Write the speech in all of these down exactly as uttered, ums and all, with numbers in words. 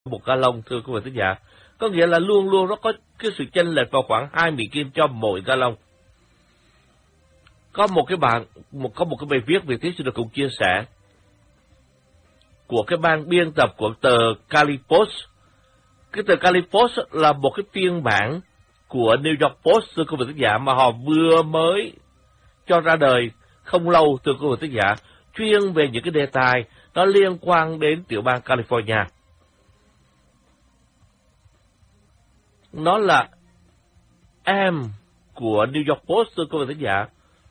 một gallon, thưa quý vị thính giả. Có nghĩa là luôn luôn nó có cái sự chênh lệch vào khoảng hai mỹ kim cho mỗi gallon. Có một cái bạn, một có một cái bài viết về thế xin được cùng chia sẻ của cái ban biên tập của tờ Cali Post. Cái tờ Cali Post là một cái phiên bản của New York Post, thưa quý vị thính giả, mà họ vừa mới cho ra đời không lâu, thưa quý vị thính giả, chuyên về những cái đề tài nó liên quan đến tiểu bang California. Nó là em của New York Post, thưa quý vị thính giả.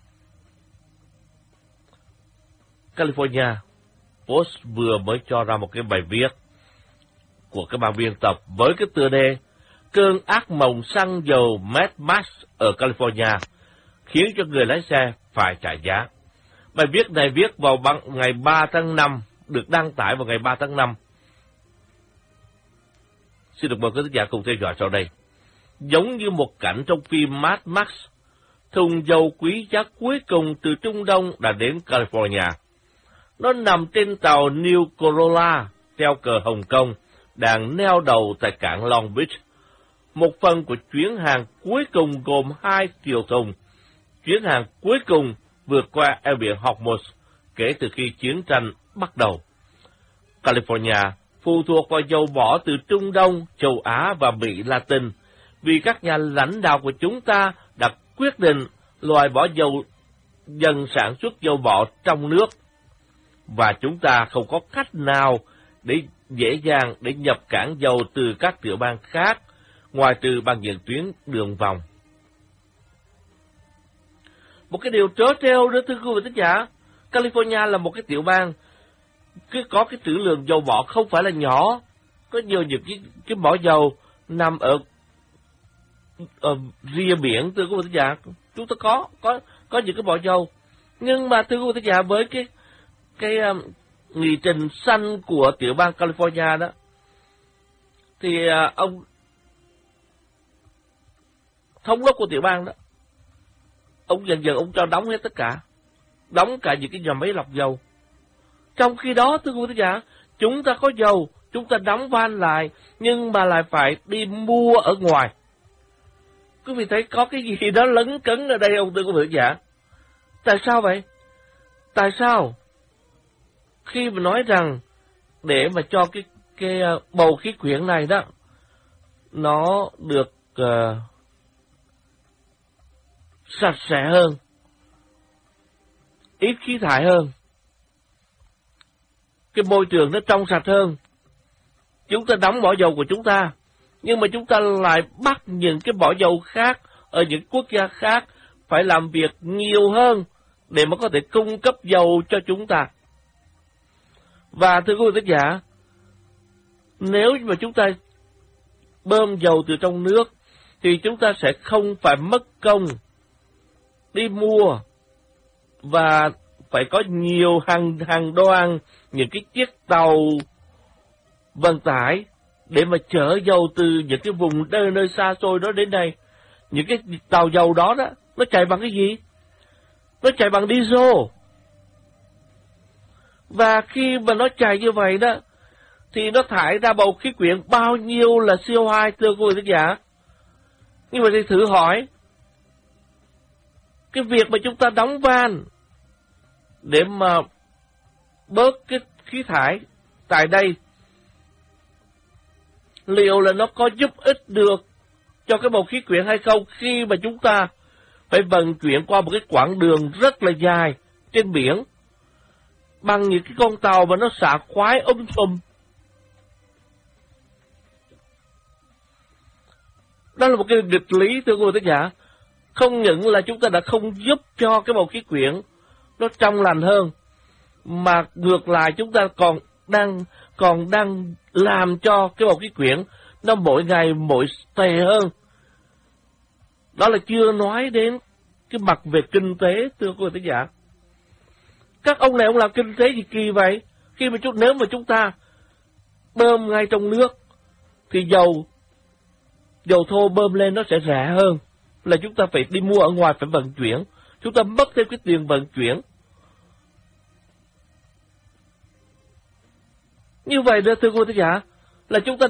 California Post vừa mới cho ra một cái bài viết của cái ban biên tập với cái tựa đề "Cơn ác mộng xăng dầu Mad Max ở California khiến cho người lái xe phải trả giá". Bài viết này viết vào ngày ba tháng năm, được đăng tải vào ngày ba tháng năm. Xin được mời quý khán giả cùng theo dõi sau đây. Giống như một cảnh trong phim Mad Max, thùng dầu quý giá cuối cùng từ Trung Đông đã đến California. Nó nằm trên tàu New Corolla, treo cờ Hồng Kông, đang neo đậu tại cảng Long Beach. Một phần của chuyến hàng cuối cùng gồm hai triệu thùng. Chuyến hàng cuối cùng vượt qua eo biển Hormuz kể từ khi chiến tranh bắt đầu. California phụ thuộc vào dầu mỏ từ Trung Đông, châu Á và Mỹ Latin, vì các nhà lãnh đạo của chúng ta đã quyết định loại bỏ dầu dần sản xuất dầu mỏ trong nước, và chúng ta không có cách nào để dễ dàng để nhập cảng dầu từ các tiểu bang khác, ngoài trừ bằng những tuyến đường vòng. Một cái điều trớ trêu nữa, thưa quý vị thính giả, California là một cái tiểu bang cứ có cái trữ lượng dầu mỏ không phải là nhỏ, có nhiều những cái cái mỏ dầu nằm ở, ở rìa biển, thưa quý vị thính giả. Chúng ta có có có những cái mỏ dầu, nhưng mà thưa quý vị thính giả, với cái cái um, nghị trình xanh của tiểu bang California đó, thì uh, ông thống đốc của tiểu bang đó, ông dần dần ông cho đóng hết tất cả, đóng cả những cái nhà máy lọc dầu. Trong khi đó, thưa quý vị thính giả, chúng ta có dầu, chúng ta đóng van lại, nhưng mà lại phải đi mua ở ngoài. Quý vị thấy có cái gì đó lấn cấn ở đây không, thưa quý vị thính giả? Tại sao vậy? Tại sao khi mà nói rằng để mà cho cái cái bầu khí quyển này đó nó được uh, sạch sẽ hơn, ít khí thải hơn, cái môi trường nó trong sạch hơn, chúng ta đóng mỏ dầu của chúng ta, nhưng mà chúng ta lại bắt những cái mỏ dầu khác ở những quốc gia khác phải làm việc nhiều hơn để mà có thể cung cấp dầu cho chúng ta. Và thưa quý vị thính giả, nếu mà chúng ta bơm dầu từ trong nước thì chúng ta sẽ không phải mất công đi mua và phải có nhiều hàng hàng đoan những cái chiếc tàu vận tải để mà chở dầu từ những cái vùng nơi, nơi xa xôi đó đến đây. Những cái tàu dầu đó đó, nó chạy bằng cái gì? Nó chạy bằng diesel. Và khi mà nó chạy như vậy đó, thì nó thải ra bầu khí quyển bao nhiêu là xê o hai, thưa quý vị thính giả? Nhưng mà thì thử hỏi, cái việc mà chúng ta đóng van để mà bớt cái khí thải tại đây, liệu là nó có giúp ích được cho cái bầu khí quyển hay không, khi mà chúng ta phải vận chuyển qua một cái quãng đường rất là dài trên biển bằng những cái con tàu mà nó xả khoái um sùm. Đó là một cái nghịch lý, thưa quý vị thính giả. Không những là chúng ta đã không giúp cho cái bầu khí quyển nó trong lành hơn, mà ngược lại chúng ta còn đang còn đang làm cho cái bầu khí quyển nó mỗi ngày mỗi tệ hơn. Đó là chưa nói đến cái mặt về kinh tế, thưa quý vị thính giả. Các ông này ông làm kinh tế gì kỳ vậy? Khi mà chúng nếu mà chúng ta bơm ngay trong nước thì dầu dầu thô bơm lên nó sẽ rẻ hơn là chúng ta phải đi mua ở ngoài, phải vận chuyển. Chúng ta mất thêm cái tiền vận chuyển. Như vậy đó, thưa quý vị thính giả, là chúng ta